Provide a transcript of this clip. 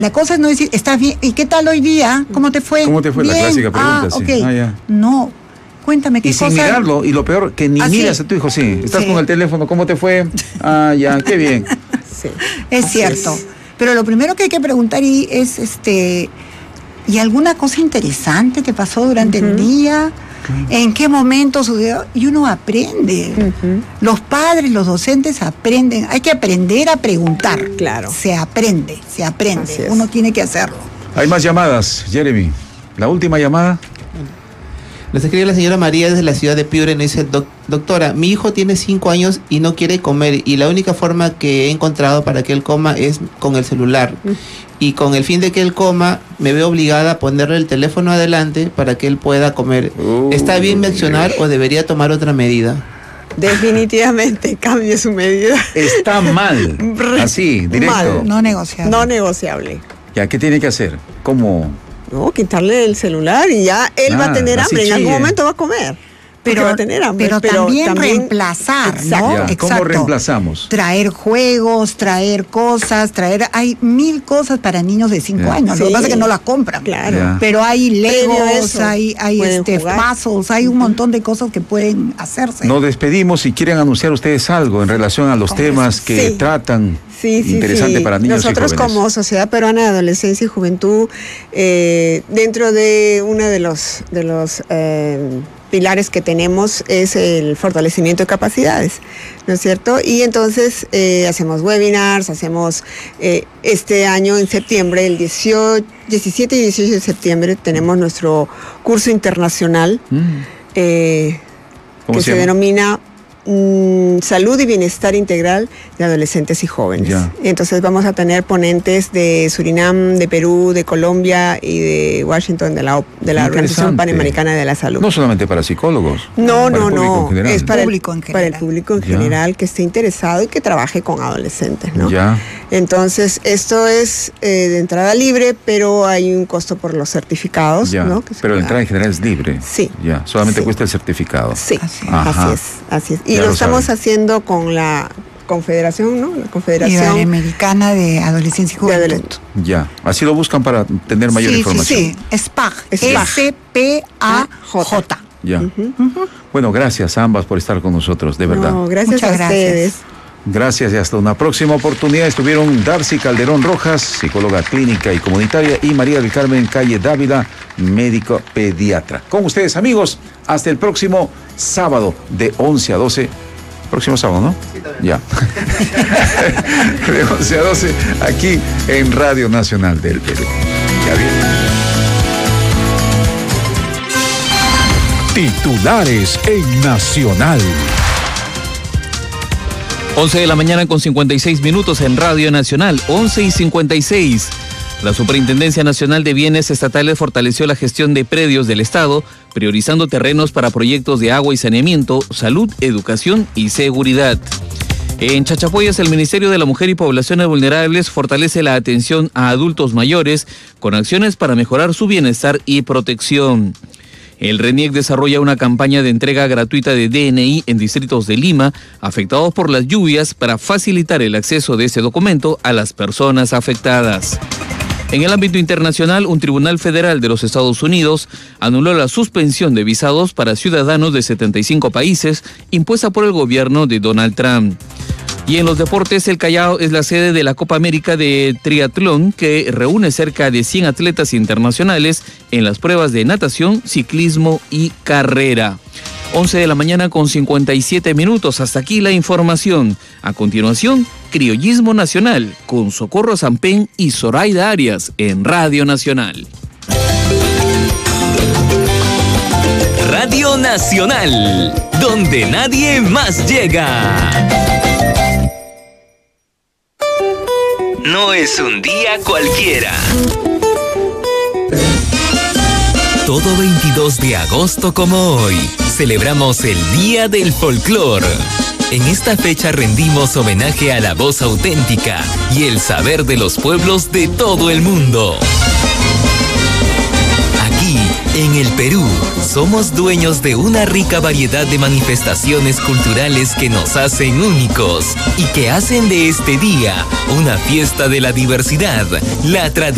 La cosa es no decir, ¿estás bien? ¿Y qué tal hoy día? ¿Cómo te fue? ¿Cómo te fue? Bien. La clásica pregunta, sí. Okay. Ya. No, cuéntame qué y cosa. sin mirarlo, y lo peor, que ni miras a tu hijo, sí. Estás con el teléfono, ¿cómo te fue? Ya, qué bien. Sí, es cierto. Pero lo primero que hay que preguntar es, ¿y alguna cosa interesante te pasó durante el día? ¿En qué momento sucedió? Y uno aprende. Los padres, los docentes aprenden. Hay que aprender a preguntar. Claro. Se aprende. Uno tiene que hacerlo. Hay más llamadas, Jeremy. La última llamada. Nos escribe la señora María desde la ciudad de Piura y nos dice: doctora, mi hijo tiene 5 años y no quiere comer, y la única forma que he encontrado para que él coma es con el celular. Y con el fin de que él coma, me veo obligada a ponerle el teléfono adelante para que él pueda comer. ¿Está bien mi accionar o debería tomar otra medida? Definitivamente cambie su medida. Está mal. Así, directo. Mal. No negociable. No negociable. Ya, ¿qué tiene que hacer? ¿Cómo? No, quitarle el celular y ya él va a tener hambre. En algún momento va a comer. Pero va a tener hambre. Pero también reemplazar, ¿no? Exacto. ¿Cómo reemplazamos? Traer juegos, traer cosas, hay 1000 cosas para niños de 5 años. Lo que pasa es que no las compran. Claro. Pero hay legos, hay puzzles, hay un montón de cosas que pueden hacerse. Nos despedimos. Si quieren anunciar ustedes algo en relación a los temas que tratan. Interesante para niños Nosotros y jóvenes. Como Sociedad Peruana de Adolescencia y Juventud, dentro de uno de los pilares que tenemos es el fortalecimiento de capacidades, ¿no es cierto? Y entonces hacemos webinars, hacemos este año en septiembre, el 17 y 18 de septiembre, tenemos nuestro curso internacional que se denomina Salud y Bienestar Integral de Adolescentes y Jóvenes. Entonces vamos a tener ponentes de Surinam, de Perú, de Colombia y de Washington, de la Organización Panamericana de la Salud. No solamente para psicólogos. No, es para el público en general que esté interesado y que trabaje con adolescentes, ¿no? Entonces esto es de entrada libre, pero hay un costo por los certificados, ¿no? Pero la entrada en general es libre. Sí. Solamente cuesta el certificado. Sí, así es. Y lo estamos haciendo con la Confederación, ¿no? La Confederación Iberoamericana de Adolescencia y Juventud. Así lo buscan para tener mayor información. Sí, SPAJ. S-P-A-J. Bueno, gracias a ambas por estar con nosotros, de verdad. Gracias a ustedes. Gracias y hasta una próxima oportunidad. Estuvieron Darcy Calderón Rojas, psicóloga clínica y comunitaria, y María del Carmen Calle Dávila, médico pediatra. Con ustedes, amigos, hasta el próximo sábado de 11 a 12. Próximo sábado, ¿no? Sí, también. De 11 a 12 aquí en Radio Nacional del Perú. Ya bien. Titulares en Nacional. 11 de la mañana con 56 minutos en Radio Nacional, 11:56. La Superintendencia Nacional de Bienes Estatales fortaleció la gestión de predios del Estado, priorizando terrenos para proyectos de agua y saneamiento, salud, educación y seguridad. En Chachapoyas, el Ministerio de la Mujer y Poblaciones Vulnerables fortalece la atención a adultos mayores con acciones para mejorar su bienestar y protección. El RENIEC desarrolla una campaña de entrega gratuita de DNI en distritos de Lima afectados por las lluvias para facilitar el acceso de ese documento a las personas afectadas. En el ámbito internacional, un tribunal federal de los Estados Unidos anuló la suspensión de visados para ciudadanos de 75 países impuesta por el gobierno de Donald Trump. Y en los deportes, el Callao es la sede de la Copa América de Triatlón, que reúne cerca de 100 atletas internacionales en las pruebas de natación, ciclismo y carrera. 11 de la mañana con 57 minutos. Hasta aquí la información. A continuación, Criollismo Nacional con Socorro Sampen y Zoraida Arias en Radio Nacional. Radio Nacional, donde nadie más llega. No es un día cualquiera. Todo 22 de agosto como hoy, celebramos el Día del Folclor. En esta fecha rendimos homenaje a la voz auténtica y el saber de los pueblos de todo el mundo. Aquí, en el Perú, somos dueños de una rica variedad de manifestaciones culturales que nos hacen únicos y que hacen de este día una fiesta de la diversidad, la tradición